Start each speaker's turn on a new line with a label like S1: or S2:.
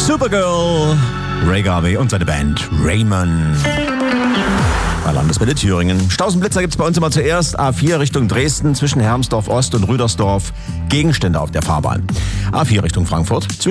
S1: Supergirl, Ray Garvey und seine Band Raymond. Bei Landeswelle Thüringen. Stausenblitzer gibt's bei uns immer zuerst. A4 Richtung Dresden zwischen Hermsdorf Ost und Rüdersdorf. Gegenstände auf der Fahrbahn. A4 Richtung Frankfurt.